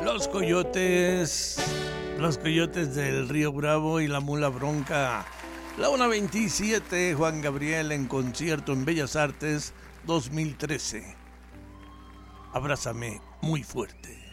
Los Coyotes del Río Bravo y la Mula Bronca. La 1:27, Juan Gabriel en concierto en Bellas Artes 2013. Abrázame muy fuerte.